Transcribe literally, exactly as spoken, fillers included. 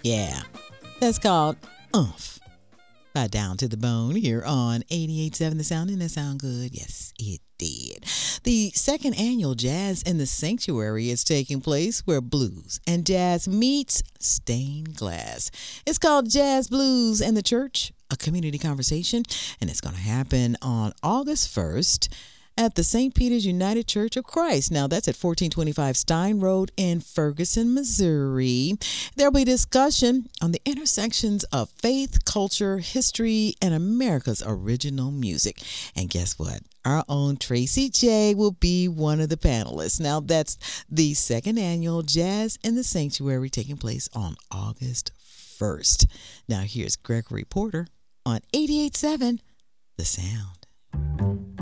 Yeah, that's called Umph by Down to the Bone here on eighty-eight point seven The Sound. Didn't that sound good? Yes, it did. The second annual Jazz in the Sanctuary is taking place where blues and jazz meets stained glass. It's called Jazz, Blues, and the Church, a community conversation, and it's going to happen on August first at the Saint Peter's United Church of Christ. Now, that's at fourteen twenty-five Stein Road in Ferguson, Missouri. There'll be discussion on the intersections of faith, culture, history, and America's original music. And guess what? Our own Tracy J will be one of the panelists. Now, that's the second annual Jazz in the Sanctuary taking place on August first. Now, here's Gregory Porter on eighty-eight point seven The Sound.